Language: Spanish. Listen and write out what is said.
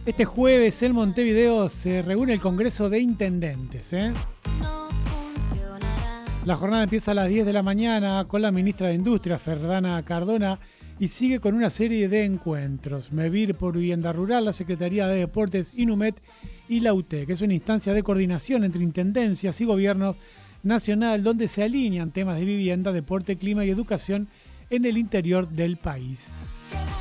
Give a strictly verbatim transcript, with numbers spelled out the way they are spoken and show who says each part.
Speaker 1: Este jueves en Montevideo se reúne el Congreso de Intendentes. ¿eh? La jornada empieza a las diez de la mañana con la ministra de Industria, Ferdana Cardona, y sigue con una serie de encuentros. MEVIR por Vivienda Rural, la Secretaría de Deportes, INUMET y la U T E, que es una instancia de coordinación entre intendencias y gobiernos nacional donde se alinean temas de vivienda, deporte, clima y educación en el interior del país.